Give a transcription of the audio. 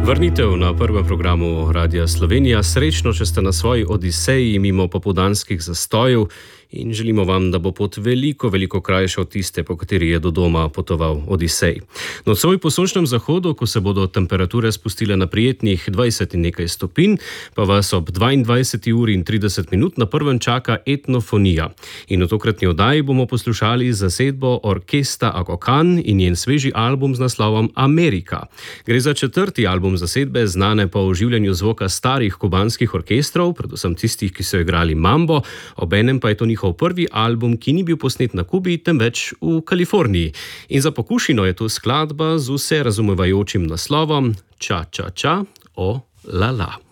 Vrnitev na prvem programu Radia Slovenija. Srečno, če ste na svoji odiseji mimo popoldanskih zastojev in želimo vam, da bo pot veliko, veliko krajša od tiste, po kateri je do doma potoval Odisej. Nocoj po sončnem zahodu, ko se bodo temperature spustile na prijetnih 20 in nekaj stopinj, pa vas ob 22 uri in 30 minut na prvem čaka etnofonija. In v tokratni oddaji bomo poslušali zasedbo Orkesta Akokan in njen sveži album z naslovom Amerika. Gre za četrti album zasedbe, znane po oživljanju zvoka starih kubanskih orkestrov, predvsem tistih, ki so igrali mambo, obenem pa je to njihov prvi album, ki ni bil posnet na Kubi, temveč v Kaliforniji. In za pokušino je to skladba z vse razumevajočim naslovom Ča, ča, ča, o, la, la.